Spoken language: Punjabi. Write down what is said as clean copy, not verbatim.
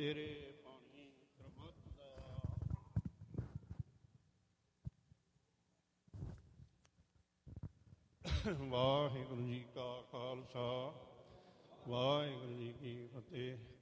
ਤੇਰੇ ਪਾਣੀ ਪ੍ਰਮਤ ਦਾ। ਵਾਹਿਗੁਰੂ ਜੀ ਕਾ ਖਾਲਸਾ, ਵਾਹਿਗੁਰੂ ਜੀ ਕੀ ਫਤਿਹ।